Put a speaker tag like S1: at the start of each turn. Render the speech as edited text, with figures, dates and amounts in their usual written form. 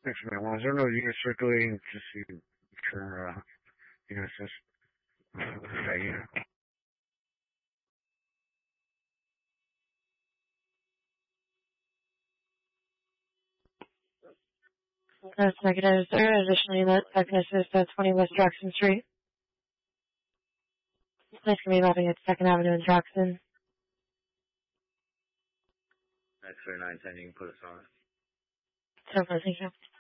S1: Thanks, man. Well, is there no unit circulating to see for, units just, okay, yeah.
S2: That's negative, sir. Additionally, let I can assist at 20 West Jackson Street. Please can be mapping at 2nd Avenue in Jackson.
S3: X-ray 910, you can put us on.
S2: So far, thank you.